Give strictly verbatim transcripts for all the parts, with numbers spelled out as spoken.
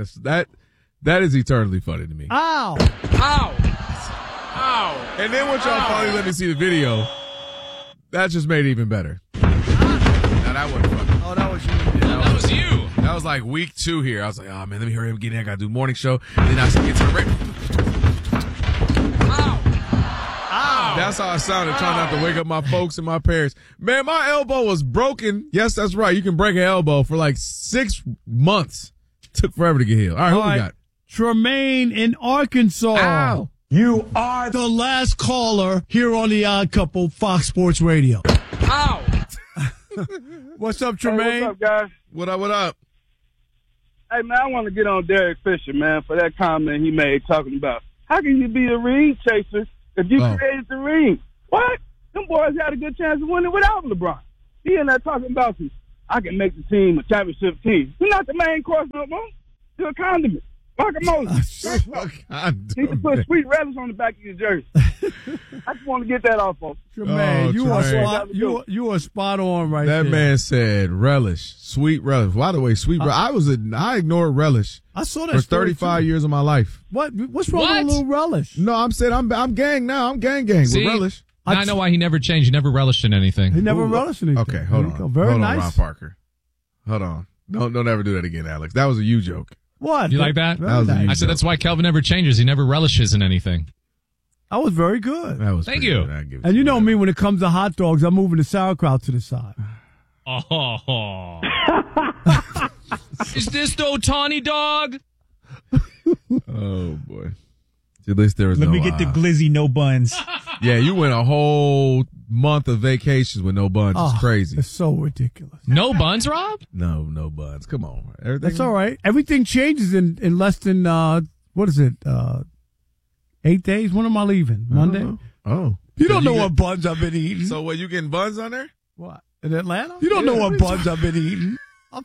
is that that is eternally funny to me. Ow! Ow! Ow! And then once y'all finally let me see the video, that just made it even better. Now that wasn't funny. Oh, that was you. Yeah, that, that was, was you. That was like week two here. I was like, oh man, let me hurry up and get in. I gotta do morning show. And then I get to the radio. Ow! Ow! That's how I sounded, trying not to wake up my folks and my parents. Man, my elbow was broken. Yes, that's right. You can break an elbow for like six months. Took forever to get healed. All right, All who right. we got? Tremaine in Arkansas. Ow. You are the last caller here on the Odd Couple, Fox Sports Radio. Ow! What's up, Hey, Tremaine? what's up, guys? What up, what up? Hey, man, I want to get on Derek Fisher, man, for that comment he made talking about how can you be a ring chaser if you Oh. created the ring? What? Them boys had a good chance of winning without LeBron. He in there talking about some, I can make the team a championship team. You're not the main course no more. You're a condiment. God, Need to put sweet relish on the back of your jersey. I just want to get that off, folks. Tremaine, Oh, you are Tremaine. spot, you you are spot on right That there. man said relish, sweet relish. By the way, sweet relish. I was a, I ignored relish I saw that for story, thirty-five too. years of my life. What? What's wrong What? with a little relish? No, I'm saying I'm I'm gang now. I'm gang gang See? with relish. Now I know why he never changed. He never relished in anything. He never Ooh, relished anything. Okay, hold There you on. go. Very hold nice. on, Ron Parker. Hold on. Don't don't ever do that again, Alex. That was a you joke. What? You like that? Very That was a nice. you I said that's why Kelvin never changes. He never relishes in anything. That was very good. That was Thank pretty you. good. I'll give it And to you know me, when it comes to hot dogs, I'm moving the sauerkraut to the side. Oh. Is this the Otani dog? Oh boy. At least there was Let no, me get the uh, glizzy, no buns. Yeah, you went a whole month of vacations with no buns. It's Oh, crazy. It's so ridiculous. No buns, Rob? No, no buns. Come on. Everything. That's all right. Everything changes in, in less than, uh, what is it, uh, eight days? When am I leaving? Monday? Oh. You So don't know get- what buns I've been eating. So what, you getting buns on there? What? In Atlanta? You don't Yeah, know what what are you buns I've been eating. I'm,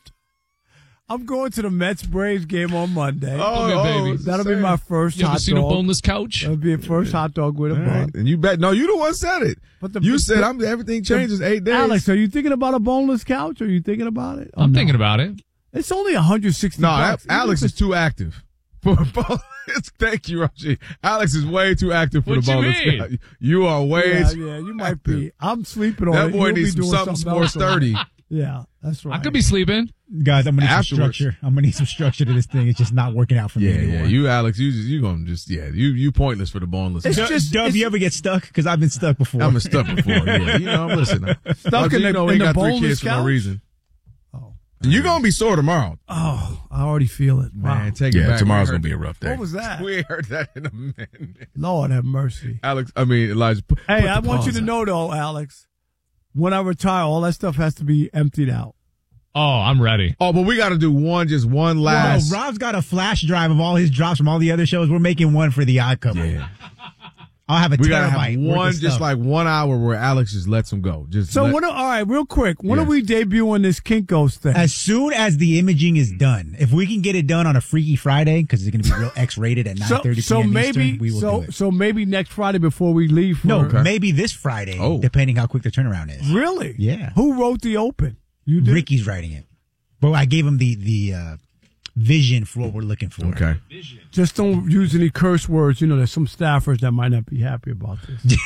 I'm going to the Mets Braves game on Monday. Oh, Okay, baby. it's That'll be insane. my first You ever hot seen dog. a boneless couch? That'll be a first hot dog with a All bun. right. And you bet. No, you the one said it. But the- you said the- I'm. Everything changes eight days. Alex, are you thinking about a boneless couch? Are you thinking about it? Oh, I'm no. thinking about it. It's only one hundred sixty No, bucks. A- Alex is too active. For boneless. Thank you, Roger. Alex is way too active for What the you boneless mean? couch. You are way Yeah, too yeah, you might active. be. I'm sleeping on That it. boy You'll be needs some doing something more else on it. sturdy. Yeah, that's right. I could be sleeping. Guys, I'm gonna need some Afterwards. structure. I'm gonna need some structure to this thing. It's just not working out for me Yeah, anymore. yeah. You, Alex, you just you gonna just yeah. You you pointless for the boneless. It's couch. Dub, just- Dub, it's- you ever get stuck? Because I've been stuck before. I'm stuck before. Yeah, you know. Listen, Stuck in you the- know we in ain't the got three boneless kids for no couch? reason. Oh. You're gonna be sore tomorrow. Oh, I already feel it. Wow. Man, take it Yeah, back. tomorrow's We gonna heard be a that. rough day. What was that? We heard that in a minute. Lord have mercy. Alex, I mean Elijah. Put, Hey, put I the want you pause to up. know though, Alex, when I retire, all that stuff has to be emptied out. Oh, I'm ready. Oh, but we got to do one, just one Wow, last. Rob's got a flash drive of all his drops from all the other shows. We're making one for the Odd Couple. Yeah. I'll have a We gotta terabyte have worth one, of just stuff. like one hour where Alex just lets him go. Just So let- when? Are, all right, real quick. When Yes. are we debuting this Kinko's thing? As soon as the imaging is done, if we can get it done on a Freaky Friday, because it's going to be real X-rated at nine so, thirty so p.m. maybe, Eastern, we will so do it. so maybe next Friday before we leave. For, No, Okay. maybe this Friday, Oh. depending how quick the turnaround is. really? Yeah. Who wrote the open? You did. Ricky's writing it, but I gave him the the uh, vision for what we're looking for. Okay. Just don't use any curse words. You know, there's some staffers that might not be happy about this.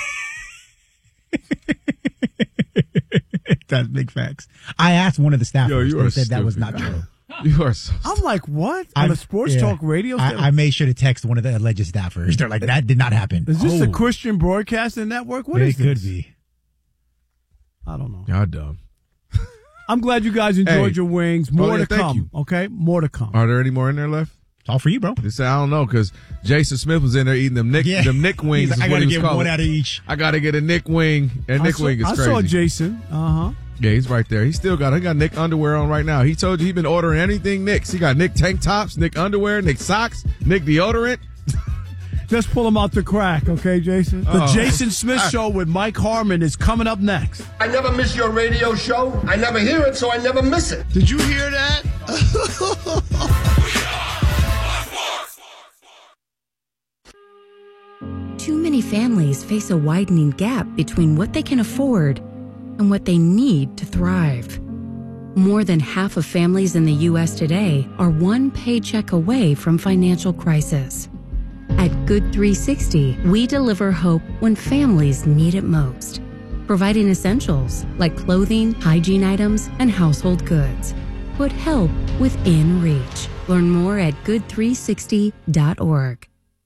That's big facts. I asked one of the staffers. Yo, you they are said that was stupid. not true. You are so. I'm like, what? On I'm- a sports yeah. talk radio I, station? I made sure to text one of the alleged staffers. They're like, that did not happen. Is this oh, a Christian Broadcasting Network? What is it could this? be. I don't know. Y'all dumb. I'm glad you guys enjoyed Hey. your wings. More Oh, yeah, to thank come. you. Okay, more to come. Are there any more in there left? It's all for you, bro. They say I don't know because Jason Smith was in there eating them Nick Yeah. them Nick wings. He's like, is I what gotta he was get calling one it. out of each. I gotta get a Nick wing, and I Nick saw, wing is I crazy. saw Jason. Uh huh. Yeah, he's right there. He still got. He got Nick underwear on right now. He told you he been ordering anything Nick's. He got Nick tank tops, Nick underwear, Nick socks, Nick deodorant. Just pull him out the crack, okay, Jason? The Uh-oh. Jason Smith Show with Mike Harmon is coming up next. I never miss your radio show. I never hear it, so I never miss it. Did you hear that? Too many families face a widening gap between what they can afford and what they need to thrive. More than half of families in the U S today are one paycheck away from financial crisis. At Good three sixty, we deliver hope when families need it most, providing essentials like clothing, hygiene items, and household goods. Put help within reach. Learn more at good three sixty dot org.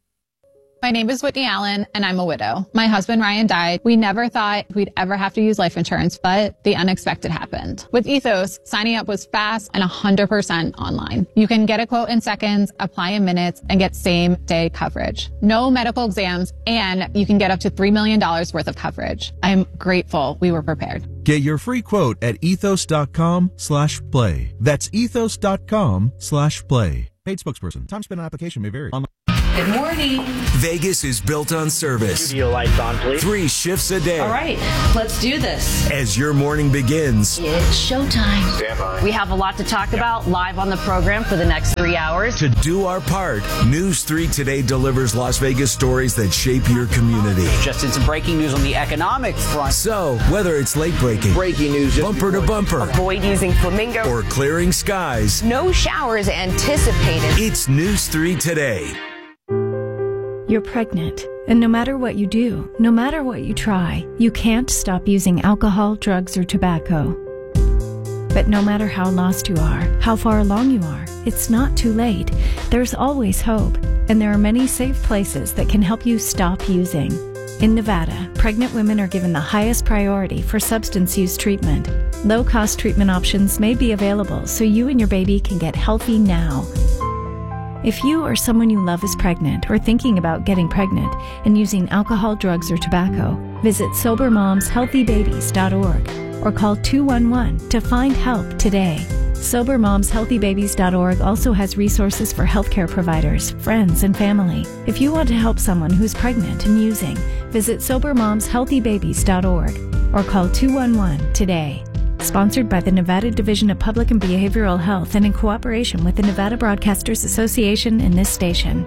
My name is Whitney Allen, and I'm a widow. My husband, Ryan, died. We never thought we'd ever have to use life insurance, but the unexpected happened. With Ethos, signing up was fast and one hundred percent online. You can get a quote in seconds, apply in minutes, and get same-day coverage. No medical exams, and you can get up to three million dollars worth of coverage. I'm grateful we were prepared. Get your free quote at ethos.com slash play. That's ethos.com slash play. Paid spokesperson. Time spent on application may vary. Online. Good morning. Vegas is built on service. Studio lights on, please. Three shifts a day. All right, let's do this. As your morning begins, it's showtime. Stand by. We have a lot to talk about live on the program for the next three hours. To do our part, News three Today delivers Las Vegas stories that shape your community. Just in some breaking news on the economic front. So, whether it's late breaking, breaking news, bumper to bumper, avoid using Flamingo, or clearing skies, no showers anticipated. It's News three Today. You're pregnant, and no matter what you do, no matter what you try, you can't stop using alcohol, drugs, or tobacco. But no matter how lost you are, how far along you are, it's not too late. There's always hope, and there are many safe places that can help you stop using. In Nevada, pregnant women are given the highest priority for substance use treatment. Low-cost treatment options may be available so you and your baby can get healthy now. If you or someone you love is pregnant or thinking about getting pregnant and using alcohol, drugs, or tobacco, visit sober moms healthy babies dot org or call two one one to find help today. sober moms healthy babies dot org also has resources for healthcare providers, friends, and family. If you want to help someone who's pregnant and using, visit sober moms healthy babies dot org or call two one one today. Sponsored by the Nevada Division of Public and Behavioral Health and in cooperation with the Nevada Broadcasters Association and this station.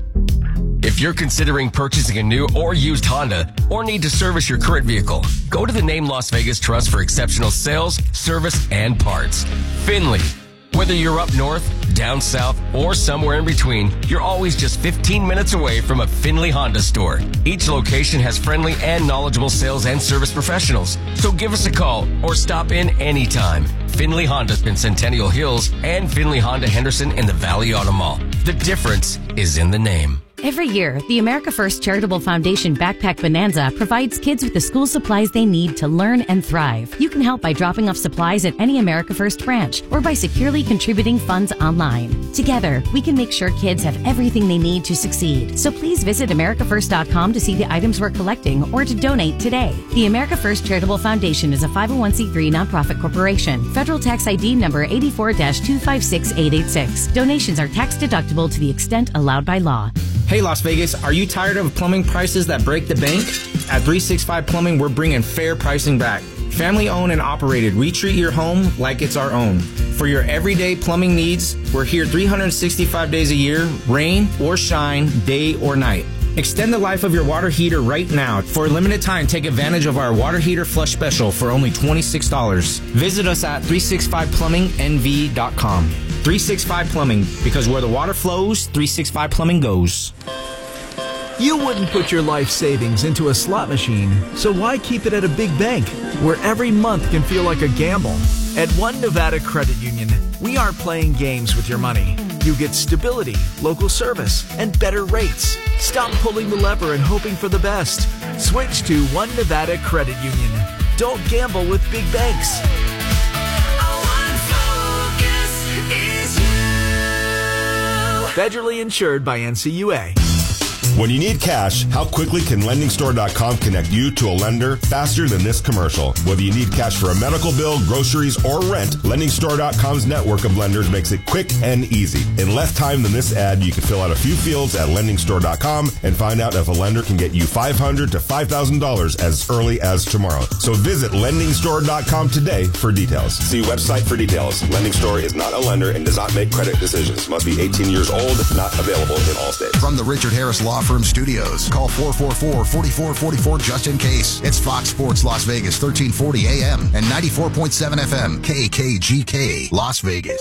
If you're considering purchasing a new or used Honda or need to service your current vehicle, go to the Name Las Vegas Trust for exceptional sales, service, and parts. Finley. Whether you're up north, down south, or somewhere in between, you're always just fifteen minutes away from a Finley Honda store. Each location has friendly and knowledgeable sales and service professionals. So give us a call or stop in anytime. Finley Honda in Centennial Hills and Finley Honda Henderson in the Valley Auto Mall. The difference is in the name. Every year, the America First Charitable Foundation Backpack Bonanza provides kids with the school supplies they need to learn and thrive. You can help by dropping off supplies at any America First branch or by securely contributing funds online. Together, we can make sure kids have everything they need to succeed. So please visit america first dot com to see the items we're collecting or to donate today. The America First Charitable Foundation is a five oh one c three nonprofit corporation. Federal tax I D number eighty-four dash two five six eight eight six. Donations are tax deductible to the extent allowed by law. Hey Las Vegas, are you tired of plumbing prices that break the bank? At three sixty-five Plumbing, we're bringing fair pricing back. Family owned and operated, we treat your home like it's our own. For your everyday plumbing needs, we're here three hundred sixty-five days a year, rain or shine, day or night. Extend the life of your water heater right now. For a limited time, take advantage of our water heater flush special for only twenty-six dollars. Visit us at three sixty-five plumbing n v dot com. three sixty-five Plumbing, because where the water flows, three sixty-five Plumbing goes. You wouldn't put your life savings into a slot machine, so why keep it at a big bank, where every month can feel like a gamble? At One Nevada Credit Union, we aren't playing games with your money. You get stability, local service, and better rates. Stop pulling the lever and hoping for the best. Switch to One Nevada Credit Union. Don't gamble with big banks. Federally insured by N C U A. When you need cash, how quickly can lending store dot com connect you to a lender faster than this commercial? Whether you need cash for a medical bill, groceries, or rent, lending store dot com's network of lenders makes it quick and easy. In less time than this ad, you can fill out a few fields at lending store dot com and find out if a lender can get you five hundred dollars to five thousand dollars as early as tomorrow. So visit lending store dot com today for details. See website for details. Lending Store is not a lender and does not make credit decisions. Must be eighteen years old, not available in all states. From the Richard Harris Law Law Firm Studios. Call four four four, four four four four just in case. It's Fox Sports Las Vegas, thirteen forty A M and ninety-four point seven F M, K K G K, Las Vegas.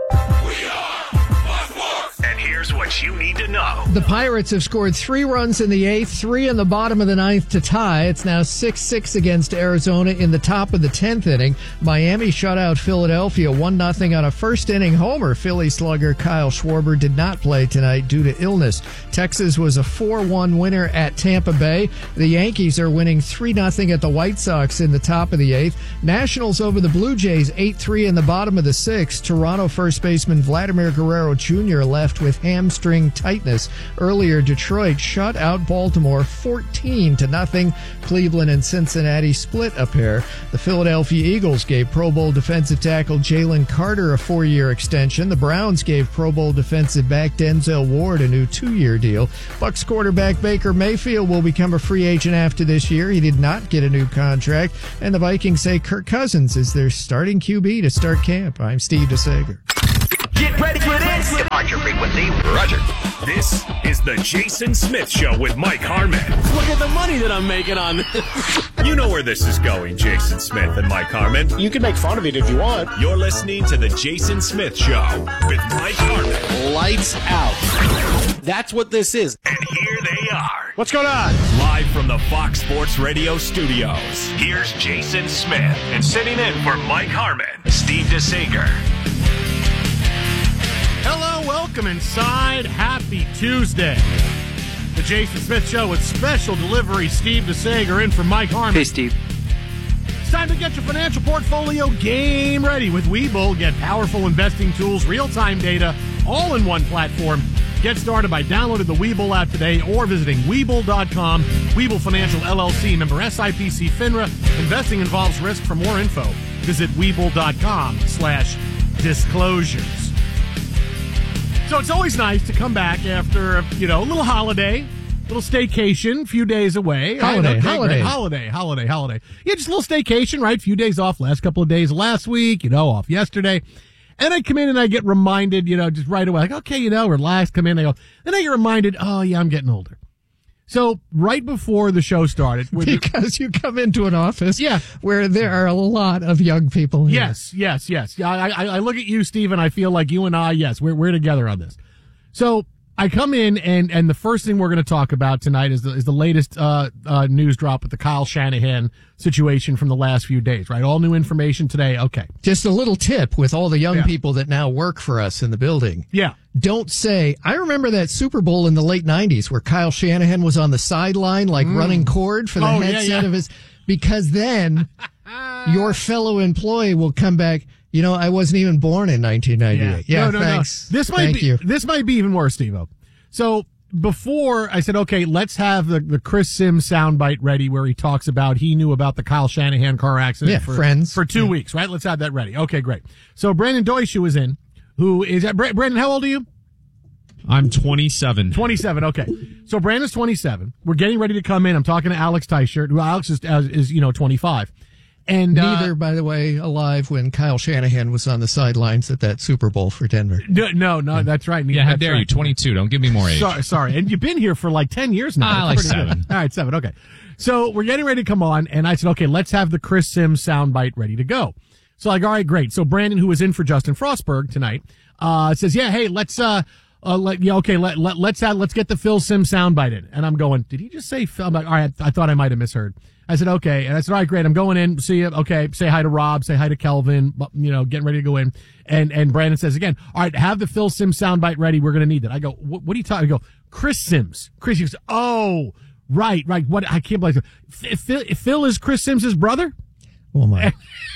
And here's what you need to know. The Pirates have scored three runs in the eighth, three in the bottom of the ninth to tie. It's now six six against Arizona in the top of the tenth inning. Miami shut out Philadelphia one nothing on a first-inning homer. Philly slugger Kyle Schwarber did not play tonight due to illness. Texas was a four one winner at Tampa Bay. The Yankees are winning three nothing at the White Sox in the top of the eighth. Nationals over the Blue Jays eight three in the bottom of the sixth. Toronto first baseman Vladimir Guerrero Junior left with hamstring tightness. Earlier, Detroit shut out Baltimore fourteen to nothing. Cleveland and Cincinnati split a pair. The Philadelphia Eagles gave Pro Bowl defensive tackle Jalen Carter a four-year extension. The Browns gave Pro Bowl defensive back Denzel Ward a new two-year deal. Bucs quarterback Baker Mayfield will become a free agent after this year. He did not get a new contract. And the Vikings say Kirk Cousins is their starting Q B to start camp. I'm Steve DeSager. Get ready for this. Departure frequency. Roger. This is the Jason Smith Show with Mike Harmon. Look at the money that I'm making on. You know where this is going, Jason Smith and Mike Harmon. You can make fun of it if you want. You're listening to the Jason Smith Show with Mike Harmon. Lights out. That's what this is. And here they are. What's going on? Live from the Fox Sports Radio studios. Here's Jason Smith. And sitting in for Mike Harmon, Steve DeSager. Hello, welcome inside. Happy Tuesday. The Jason Smith Show with special delivery. Steve DeSager in for Mike Harmon. Hey, Steve. It's time to get your financial portfolio game ready with Webull. Get powerful investing tools, real-time data, all in one platform. Get started by downloading the Webull app today or visiting Webull dot com. Webull Financial L L C, member S I P C FINRA. Investing involves risk. For more info, visit Webull dot com slash disclosures. So it's always nice to come back after, you know, a little holiday, little staycation, few days away. Holiday, right? Okay, holiday. great. Holiday, holiday, holiday. Yeah, just a little staycation, right? Few days off, last couple of days last week, you know, off yesterday. And I come in and I get reminded, you know, just right away, like, okay, you know, relax, come in. I go, then I get reminded, oh, yeah, I'm getting older. So right before the show started, because you come into an office, yeah, where there are a lot of young people here. Yes, yes, yes. I, I, I look at you, Steve, and I feel like you and I, yes, we're we're together on this. So I come in, and and the first thing we're going to talk about tonight is the is the latest uh, uh, news drop with the Kyle Shanahan situation from the last few days. Right, all new information today. Okay, just a little tip with all the young yeah. people that now work for us in the building. Yeah. Don't say, I remember that Super Bowl in the late nineties where Kyle Shanahan was on the sideline, like mm. running cord for the oh, headset yeah, yeah. of his, because then your fellow employee will come back. You know, I wasn't even born in nineteen ninety-eight. Yeah, yeah no, no, thanks. No. This might Thank be, you. This might be even worse, Steve-O. So before I said, okay, let's have the, the Chris Sims soundbite ready where he talks about he knew about the Kyle Shanahan car accident yeah, for, friends. for two yeah. weeks, right? Let's have that ready. Okay, great. So Brandon Deutsche was in, who is, Brandon, how old are you? I'm twenty-seven. twenty-seven, okay. So Brandon's twenty-seven. We're getting ready to come in. I'm talking to Alex Teichert, who Alex is, is you know, twenty-five. And neither, uh, by the way, alive when Kyle Shanahan was on the sidelines at that Super Bowl for Denver. No, no, no that's right. Yeah, how that's dare right. you? twenty-two. Don't give me more age. Sorry, sorry. And you've been here for like ten years now. Ah, like seven. All right, seven. Okay. So we're getting ready to come on, and I said, okay, let's have the Chris Sims soundbite ready to go. So like, all right, great. So Brandon, who was in for Justin Frostberg tonight, uh, says, yeah, hey, let's, uh, Uh, let, yeah, okay, let, let, let's have, let's get the Phil Sims soundbite in. And I'm going, did he just say Phil? I'm like, all right, I thought I might have misheard. I said, okay. And I said, all right, great. I'm going in. See you. Okay. Say hi to Rob. Say hi to Kelvin. You know, getting ready to go in. And, and Brandon says again, all right, have the Phil Sims soundbite ready. We're going to need that. I go, what, what are you talking? I go, Chris Sims. Chris, he goes, oh, right, right. What? I can't believe it. Phil, Phil is Chris Sims' brother? Oh my.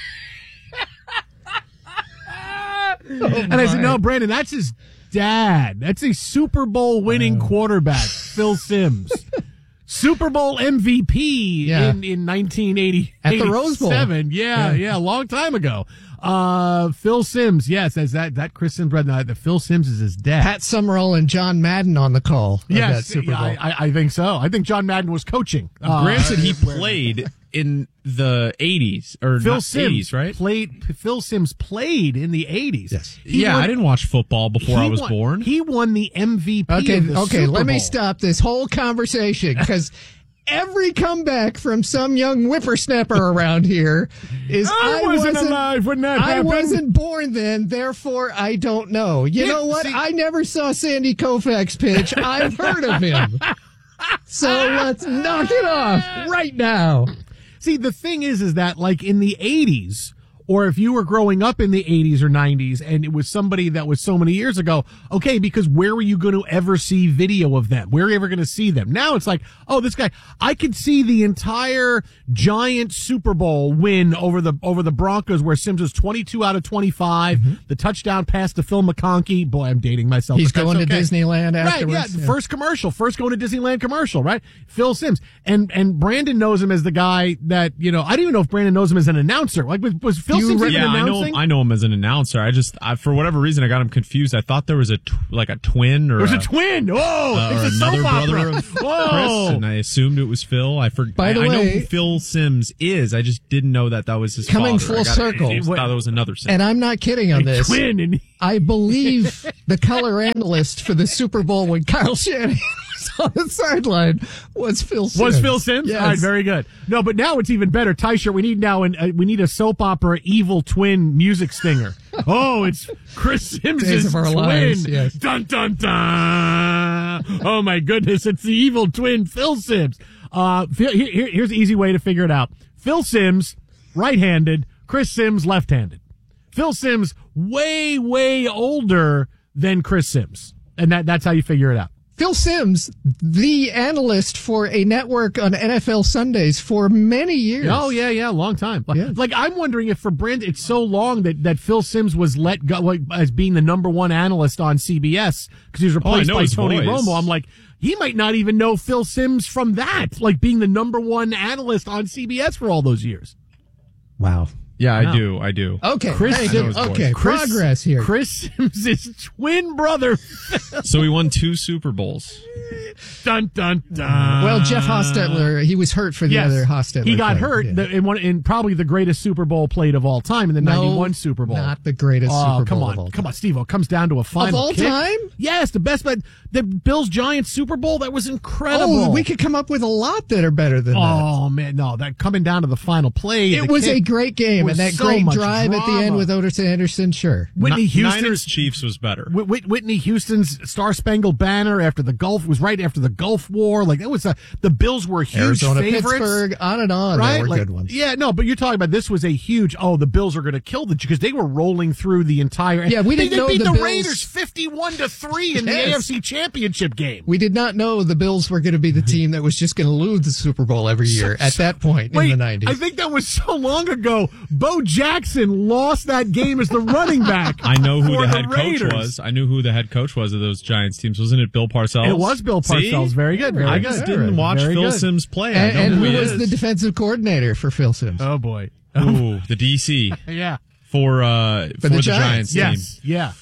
oh, and I said, no, Brandon, that's his dad. That's a Super Bowl winning oh. quarterback, Phil Sims. Super Bowl M V P yeah. in, in nineteen eighty at the Rose Bowl. Yeah, yeah, yeah, a long time ago. Uh, Phil Sims, yes, as that, that Chris Sims brother, the Phil Sims is his dad. Pat Summerall and John Madden on the call. Yes, that Super Bowl. I, I think so. I think John Madden was coaching. Uh, Granted, he played in the eighties or Phil not Simms eighties, right? Played Phil Simms played in the eighties. Yes. Yeah, won, I didn't watch football before I was won, born. He won the M V P. Okay, of the okay. Super Let me Bowl. stop this whole conversation because every comeback from some young whippersnapper around here is I, I wasn't, alive when that I happened. wasn't born then, therefore I don't know. You Yeah, know what? see- I never saw Sandy Koufax pitch. I've heard of him. So let's knock it off right now. See, the thing is, is that like in the eighties, or if you were growing up in the eighties or nineties and it was somebody that was so many years ago, okay, because where were you going to ever see video of them? Where are you ever going to see them? Now it's like, oh, this guy, I could see the entire giant Super Bowl win over the, over the Broncos where Simms was twenty-two out of twenty-five, mm-hmm. the touchdown pass to Phil McConkey. Boy, I'm dating myself. He's but going that's to okay. Disneyland Right, afterwards. yeah, Yeah. first commercial, first going to Disneyland commercial, right? Phil Simms. And, and Brandon knows him as the guy that, you know, I don't even know if Brandon knows him as an announcer. Like, was, was Phil You Simms re- even Yeah, I know. announcing? Him, I know him as an announcer. I just, I, for whatever reason, I got him confused. I thought there was a tw- like a twin or There's a, a twin. Whoa, uh, or it's a another soap brother opera. of Whoa. Chris, and I assumed it was Phil. I forgot. By the I, I know way- who Phil Simms is. I just didn't know that that was his Coming father. full I got, circle. I thought it was another Simms. And I'm not kidding on this. Twin. And I believe the color analyst for the Super Bowl when Kyle Shanahan was on the sideline was Phil Simms. Was Phil Simms? Yes. All right, very good. No, but now it's even better. Tyshirt, we need now an, uh, we need a soap opera evil twin music stinger. Oh, it's Chris Simms' Days of our twin. lives, yes. Dun, dun, dun. Oh, my goodness. It's the evil twin, Phil Simms. Uh, here, here, here's the easy way to figure it out. Phil Simms, right-handed. Chris Simms, left-handed. Phil Simms, way, way older than Chris Simms. And that, that's how you figure it out. Phil Simms, the analyst for a network on N F L Sundays for many years. Oh, yeah, yeah, long time. Like, Yeah. like I'm wondering if for Brent, it's so long that, that Phil Simms was let go like, as being the number one analyst on C B S because he was replaced know by his Tony voice. Romo. I'm like, he might not even know Phil Simms from that, like being the number one analyst on C B S for all those years. Wow. Yeah, I Wow. do. I do. Okay, Chris thank Simms- you. Okay, Chris- progress here. Chris Simms' twin brother. So he won two Super Bowls. Dun, dun, dun. Well, Jeff Hostetler, he was hurt for the Yes. other Hostetler. He got player. hurt Yeah. the, in, one, in probably the greatest Super Bowl played of all time in the No, ninety-one Super Bowl. not the greatest Oh, Super come Bowl on, of all come on, Steve. It comes down to a final all kick. time? Yes, the best. But the Bills Giants Super Bowl that was incredible. Oh, we could come up with a lot that are better than that. Oh man, no, that coming down to the final play. It the was kick a great game, was and that so great much drive at the end drama. with Otis Anderson, sure. Whitney Ni- Houston's Niners Chiefs was better. Whit- Whit- Whitney Houston's Star Spangled Banner after the Gulf was right after the Gulf War. Like that was a, the Bills were huge Arizona, favorites. Pittsburgh, on and on. Right? They were Like, good ones. Yeah, no, but you're talking about this was a huge. Oh, the Bills are going to kill the because they were rolling through the entire. Yeah, we they, didn't they know beat the the, Bills- Raiders fifty-one to three in Yes. the A F C Championship game. We did not know the Bills were going to be the team that was just going to lose the Super Bowl every year at that point Wait, in the nineties. I think that was so long ago. Bo Jackson lost that game as the running back. I know who for the head coach Raiders. was. I knew who the head coach was of those Giants teams. Wasn't it Bill Parcells? It was Bill Parcells. See? Very good. Very I good. just didn't watch Very Phil good. Simms play. I and know and who who he was is. the defensive coordinator for Phil Simms? Oh boy. Ooh, the D C Yeah. for uh for, the the, Giants. Giants, Yes. team. Yeah.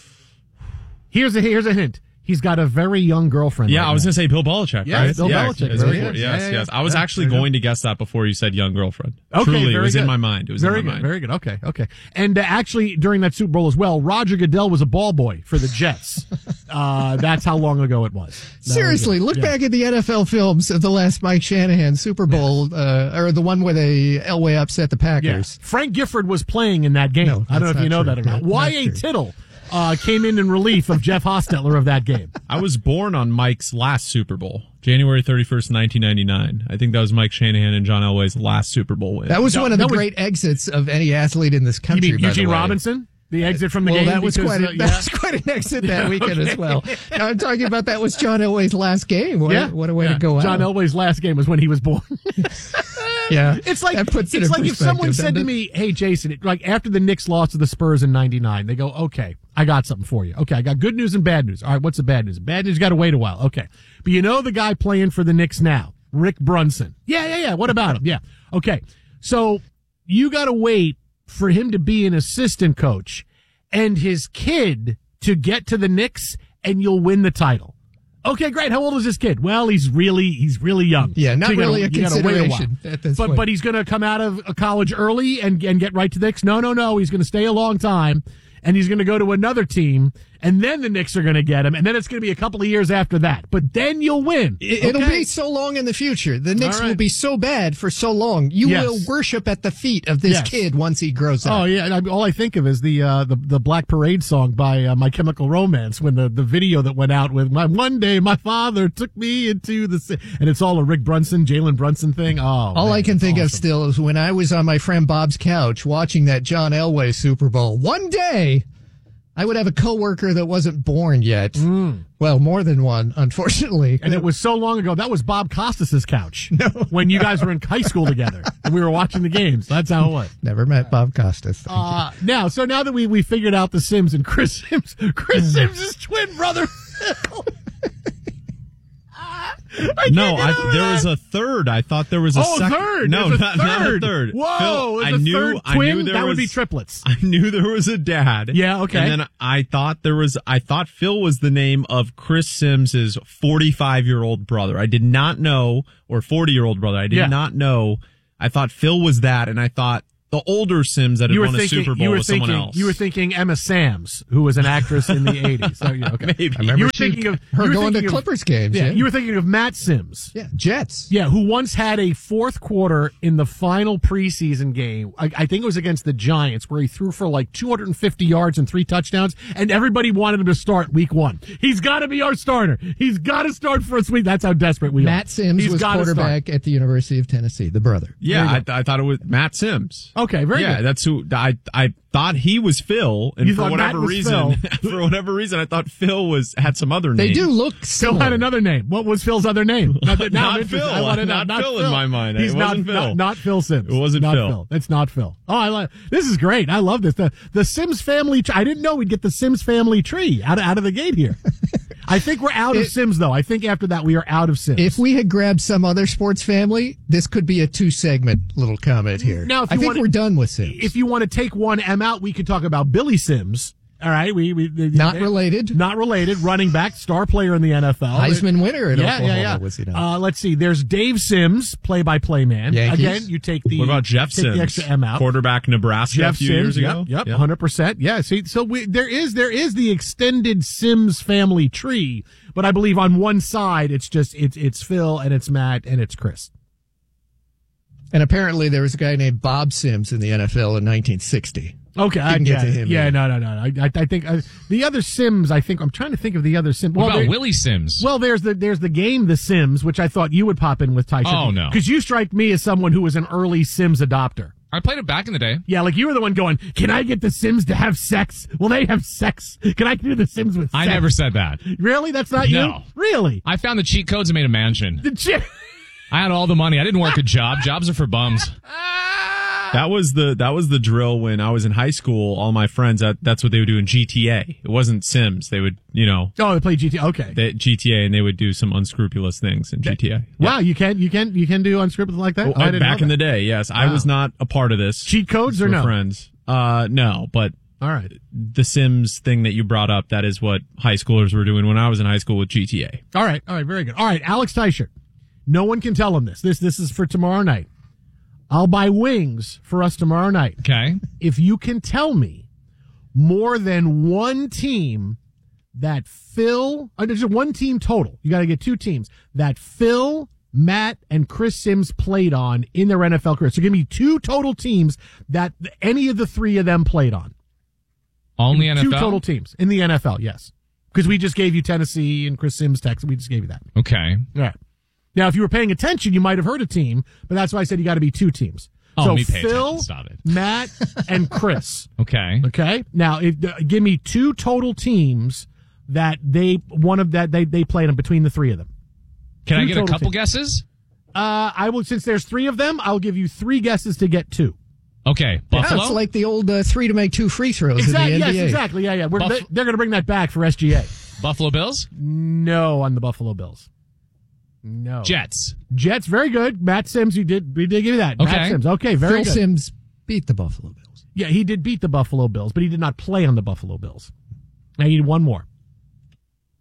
Here's a here's a hint. He's got a very young girlfriend. Yeah, right I was now. going to say Bill Belichick, Yeah, right? Bill yeah, Belichick. it's Very before- good. Yes, Yeah, yeah, yes. yeah. I was Yeah, actually very going to guess that before you said young girlfriend. Okay, Truly, it very was good. in my mind. It was very in my good, mind. Very good. Okay, okay. And uh, actually, during that Super Bowl as well, Roger Goodell was a ball boy for the Jets. uh, that's how long ago it was. That Seriously, was it. look Yeah. back at the N F L films of the last Mike Shanahan Super Bowl, uh, or the one where they Elway upset the Yeah. Packers. Frank Gifford was playing in that game. No, I don't know that's if you know not that or true. not. Not- Y not A true. Tittle uh, came in in relief of Jeff Hostetler of that game. I was born on Mike's last Super Bowl, January thirty-first, nineteen ninety-nine. I think that was Mike Shanahan and John Elway's last Super Bowl win. That was No, one of the that was- great exits of any athlete in this You country. mean by Eugene the way. Robinson? The exit from the well, game? that was because, quite a, uh, that yeah. was quite an exit that weekend Okay. as well. Now, I'm talking about that was John Elway's last game. What, Yeah. what a way Yeah. to go John out. Elway's last game was when he was born. Yeah, It's like that puts it it's in like if someone perspective, said to doesn't it? me, "Hey, Jason," it, like after the Knicks lost to the Spurs in ninety-nine, they go, "Okay, I got something for you. Okay, I got good news and bad news. All right, what's the bad news? Bad news, you got to wait a while. Okay, but you know the guy playing for the Knicks now, Rick Brunson. Yeah, yeah, yeah. What about him? Yeah. Okay, so you got to wait for him to be an assistant coach and his kid to get to the Knicks, and you'll win the title. Okay, great. How old is this kid? Well, he's really he's really young. Yeah, not So you gotta- really a you gotta wait a while. consideration at this but point. but he's going to come out of college early and and get right to the Knicks. No, no, no. He's going to stay a long time, and he's going to go to another team, and then the Knicks are going to get him, and then it's going to be a couple of years after that. But then you'll win. It- It'll Okay? be so long in the future. The Knicks All right. will be so bad for so long. You Yes. will worship at the feet of this Yes. kid once he grows up. Oh yeah, and I, all I think of is the uh, the the Black Parade song by uh, My Chemical Romance, when the, the video that went out with my one day my father took me into the ci-" and it's all a Rick Brunson, Jalen Brunson thing. Oh, All man, I can it's think of awesome. still is when I was on my friend Bob's couch watching that John Elway Super Bowl. One day, I would have a coworker that wasn't born yet. Well, more than one, unfortunately. And it was so long ago. That was Bob Costas's couch. No. When you guys were in high school together and we were watching the games. That's how it was. Never met Bob Costas. Thank Uh, now, so now that we, we figured out the Sims and Chris Sims, Chris Sims' twin brother. I no, can't get I, over there that. was a third. I thought there was a Oh, second. third. No, There's a not, not a third. third. Whoa, Phil, there's I a knew. third I twin? knew there That would was, be triplets. I knew there was a dad. Yeah, okay. And then I thought there was. I thought Phil was the name of Chris Sims's forty-five-year-old brother. I did not know, or forty-year-old brother. I did Yeah. not know. I thought Phil was that, and I thought the older Sims that had You were won a thinking, Super Bowl you were was thinking, someone else. You were thinking Emma Samms, who was an actress in the eighties. So, yeah, okay. Maybe. I remember you were she- thinking of her you were going to thinking of- Clippers games, yeah. You were thinking of Matt Sims. Yeah, Jets. Yeah, who once had a fourth quarter in the final preseason game. I, I think it was against the Giants, where he threw for like two hundred fifty yards and three touchdowns, and everybody wanted him to start week one. He's got to be our starter. He's got to start for us week. That's how desperate we are. Matt Sims He's was gotta start. quarterback at the University of Tennessee, the brother. Yeah, There I, you I thought it was Matt Sims. Okay, very yeah, good. that's who I I thought he was Phil, and You for thought whatever Matt was reason, Phil. for whatever reason, I thought Phil was had some other name. They do look Phil similar. had another name. What was Phil's other name? Now that- now Not I'm interested. Phil. I wanna know. Not Phil in my mind. He's It not, wasn't Phil. Not, not Phil Sims. It wasn't not Phil. That's not Phil. Oh, I love this. Is great. I love this. The the Sims family. Tree. I didn't know we'd get the Sims family tree out of, out of the gate here. I think we're out of It- Sims though. I think after that we are out of Sims. If we had grabbed some other sports family, this could be a two-segment little comment here. Now, if I you think wanna- we're done with Sims. if you want to take one M out, we could talk about Billy Sims. All right, we, we Not related. Not related. Running back, star player in the N F L, Heisman winner at yeah, Oklahoma, yeah, yeah. was he not? Uh, let's see. There's Dave Sims, play-by-play man. Yankees. Again, you take the What about Jeff take Sims, the extra M out. quarterback Nebraska Jeff a few Sims, years ago? Yep, yep, hundred percent. Yeah. See, so we, there is there is the extended Sims family tree, but I believe on one side it's just it's it's Phil and it's Matt and it's Chris. And apparently there was a guy named Bob Sims in the N F L in nineteen sixty. Okay, I Didn't get get to it. him Yeah, either. no, no, no. I, I, I think uh, the other Sims. I think I'm trying to think of the other Sims. What Well, about there- Willie Sims? Well, there's the there's the game The Sims, which I thought you would pop in with Tyson. Oh, no. because you strike me as someone who was an early Sims adopter. I played it back in the day. Yeah, like you were the one going, can I get the Sims to have sex? Will they have sex? Can I do the Sims with I sex? never said that. Really? That's not No. you? Really? I found the cheat codes and made a mansion. The chi- I had all the money. I didn't work a job. Jobs are for bums. That was the that was the drill when I was in high school. All my friends, that that's what they would do in G T A. It wasn't Sims. They would, you know, Oh, they play G T A. Okay. they, G T A, and they would do some unscrupulous things in G T A. Wow, you can you can you can do unscripted like that? Oh, I didn't back know in that. the day, yes, I Wow. was not a part of this. Cheat codes or We're no? friends? Uh, no, but All right. the Sims thing that you brought up, that is what high schoolers were doing when I was in high school with G T A. All right. All right. Very good. All right. Alex Teicher. No one can tell him this. This this is for tomorrow night. I'll buy wings for us tomorrow night. Okay. If you can tell me more than one team that Phil, uh, there's one team total. You got to get two teams that Phil, Matt, and Chris Sims played on in their N F L career. So give me two total teams that any of the three of them played on. Only N F L? Two total teams in the N F L, yes. Because we just gave you Tennessee and Chris Sims, Texas. We just gave you that. Okay. All right. Now, if you were paying attention, you might have heard a team, but that's why I said you got to be two teams. Oh, so me pay Phil, attention. Stop it. Matt, and Chris. Okay. Okay. Now, if, uh, give me two total teams that they one of that they they played on between the three of them. Can Two I get a total couple teams. guesses? Uh, I will since there's three of them. I'll give you three guesses to get two. Okay. Yeah, Buffalo? it's like the old uh, three to make two free throws Exactly. in the Yes. N B A. Exactly. Yeah. Yeah. We're, Buff- they, they're going to bring that back for S G A. Buffalo Bills? No, on the Buffalo Bills. No. Jets. Jets. Very good. Matt Sims. You did. We did give you that. Okay. Matt Sims. Okay. Very Phil good. Sims beat the Buffalo Bills. Yeah, he did beat the Buffalo Bills, but he did not play on the Buffalo Bills. Now you need one more.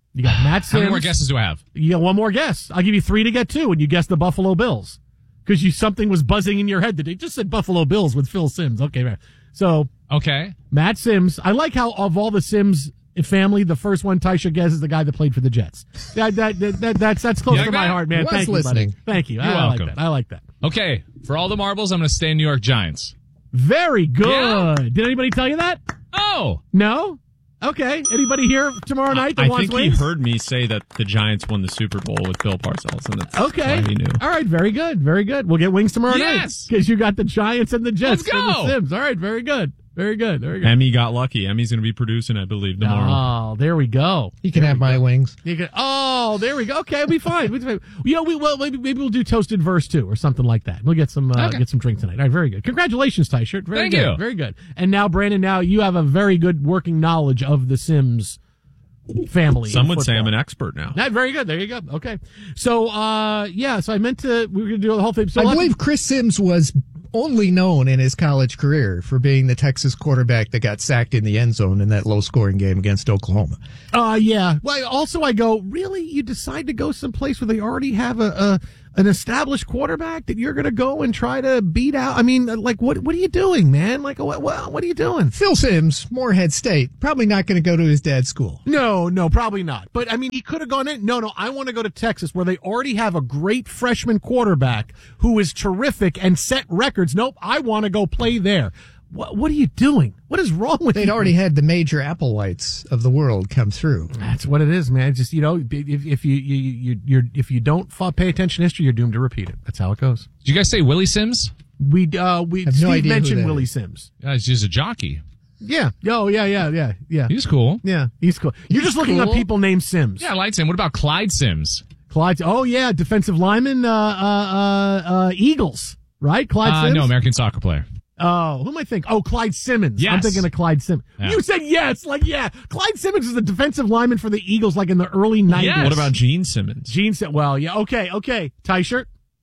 You got Matt Sims. How many more guesses do I have? You got one more guess. I'll give you three to get two, and you guessed the Buffalo Bills. Because you something was buzzing in your head that they just said Buffalo Bills with Phil Simms. Okay, man. So, okay. Matt Sims. I like how of all the Sims family, the first one Taisha guesses is the guy that played for the Jets. That, that, that, that That's that's close You like to my that? heart, man. Was Thank listening. you, buddy. Thank you. You're I, welcome. I like that. I like that. Okay, for all the marbles, I'm going to stay in New York Giants. Very good. Yeah. Did anybody tell you that? Oh. No? Okay. Anybody here tomorrow night that I wants think wings? he heard me say that the Giants won the Super Bowl with Bill Parcells, and that's Okay. why he knew. All right. Very good. Very good. We'll get wings tomorrow night. Yes. Because you got the Giants and the Jets. Let's and go. the Sims. All right. Very good. Very good. Very good. Emmy got lucky. Emmy's going to be producing, I believe, tomorrow. Oh, there we go. You can have my wings. You can, oh, there we go. Okay, it'll be fine. We- you know, we well maybe maybe we'll do toasted verse too or something like that. We'll get some uh, Okay. get some drink tonight. All right, very good. Congratulations, Ty Shirt. Very Thank good. you. Very good. And now, Brandon, now you have a very good working knowledge of the Sims family. Some in would say I'm football. an expert now. That very good. There you go. Okay. So, uh, yeah. So I meant to. We were going to do the whole thing. So I let's- believe Chris Sims was only known in his college career for being the Texas quarterback that got sacked in the end zone in that low-scoring game against Oklahoma. Uh, yeah. Well, also I go, really? You decide to go someplace where they already have a, a an established quarterback that you're going to go and try to beat out? I mean, like, what what are you doing, man? Like, what what, what are you doing? Phil Simms, Morehead State, probably not going to go to his dad's school. No, no, probably not. But, I mean, he could have gone in. No, no, I want to go to Texas where they already have a great freshman quarterback who is terrific and set records. Nope, I want to go play there. What, what are you doing? What is wrong with you? They'd already had the major Applewhites of the world come through. That's what it is, man. Just, you know, if, if you, you, you, you're, if you don't f- pay attention to history, you're doomed to repeat it. That's how it goes. Did you guys say Willie Sims? We, uh, we, Have no Steve idea who mentioned that Willie is. Sims. Yeah, he's just a jockey. Yeah. Oh, yeah, yeah, yeah, yeah. He's cool. Yeah, he's cool. You're just looking cool. up people named Sims. Yeah, I liked him. What about Clyde Sims? Clyde. Oh, yeah, defensive lineman, uh, uh, uh, uh, Eagles, right? Clyde Uh, Sims? no, American soccer player. Oh, who am I thinking? Oh, Clyde Simmons. Yes. I'm thinking of Clyde Simmons. Yeah. You said yes, like, yeah. Clyde Simmons is a defensive lineman for the Eagles, like in the early nineties. Yes. What about Gene Simmons? Gene said, well, yeah, okay, okay. Tie shirt.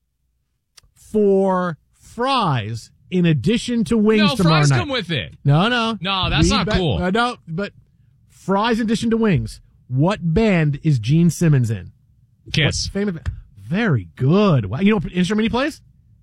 For fries, in addition to wings No, tomorrow fries night. come with it. No, no. No, that's We not bet- cool. Uh, no, but fries in addition to wings. What band is Gene Simmons in? Kiss. What famous band? Very good. Wow. You know what instrument he plays?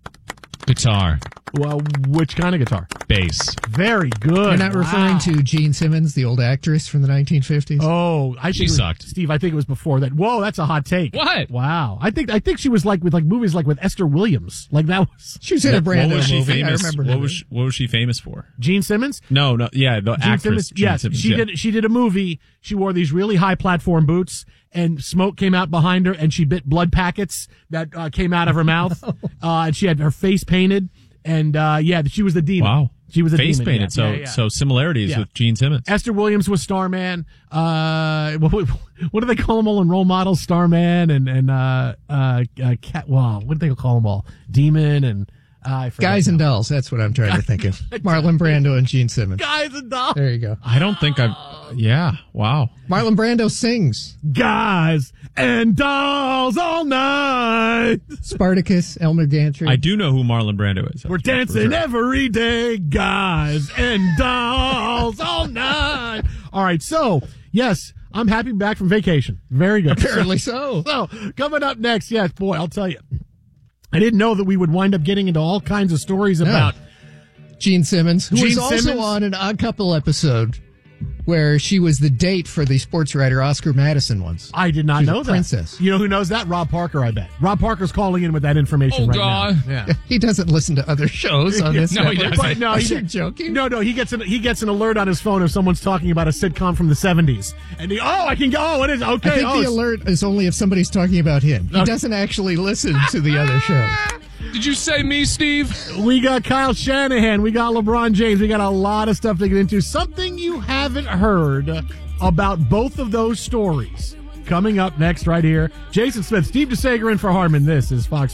Guitar. Well, which kind of guitar? Bass. Very good. You're not referring Wow. to Gene Simmons, the old actress from the nineteen fifties? Oh, I think She it was- sucked. Steve, I think it was before that. Whoa, that's a hot take. What? Wow. I think I think she was like with like movies like with Esther Williams. Like that was She was in a brand What new was she movie. famous? I remember What her. was she, what was she famous for? Gene Simmons. No, no, yeah, the Gene actress. Simmons. Gene Yes, Simmons, she yeah. did. She did a movie. She wore these really high platform boots, and smoke came out behind her, and she bit blood packets that uh, came out of her mouth. uh, and she had her face painted, and uh, yeah, she was the demon. Wow, she was the face demon. painted. Yeah, so yeah, yeah. so similarities Yeah. with Gene Simmons. Esther Williams was Starman. Uh, what, what do they call them all in role models? Starman and and uh, uh, uh, cat. Well, what do they call them all? Demon and uh, I forget Guys now. and Dolls, that's what I'm trying to think of. Marlon Brando and Gene Simmons. Guys and dolls. There you go. I don't think I've. Yeah, wow. Marlon Brando sings. Guys and dolls all night. Spartacus, Elmer Gantry. I do know who Marlon Brando is. We're That's for dancing sure. every day, guys and dolls all night. All right, so yes, I'm happy back from vacation. Very good. Apparently so. So coming up next, yes, boy, I'll tell you, I didn't know that we would wind up getting into all kinds of stories about Gene Simmons, who Gene was also Simmons? on an Odd Couple episode where she was the date for the sports writer Oscar Madison once. I did not She was know a that. princess. You know who knows that? Rob Parker, I bet. Rob Parker's calling in with that information Oh, right God. now. Yeah. He doesn't listen to other shows on this. No, he network. doesn't. But no, he You're did- joking. No, no, he gets an he gets an alert on his phone if someone's talking about a sitcom from the seventies, and he oh I can go oh it is okay. I think oh, the it's- alert is only if somebody's talking about him. He Okay. doesn't actually listen to the other shows. Did you say me, Steve? We got Kyle Shanahan, we got LeBron James, we got a lot of stuff to get into. Something you haven't heard about both of those stories coming up next right here. Jason Smith, Steve DeSager in for Harmon. This is Fox